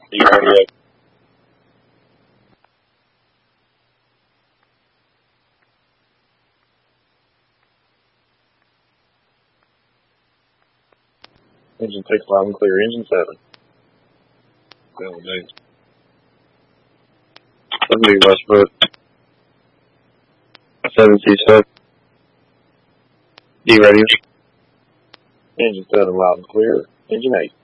You ready? Engine 6 loud and clear. Engine 7. That'll do. 7B Westbrook. 7C7. D radio. Engine 7 loud and clear. Engine 8.